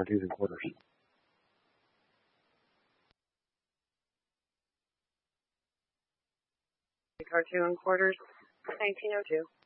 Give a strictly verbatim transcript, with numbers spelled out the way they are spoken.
twos and quarters. Car two and quarters, nineteen oh two.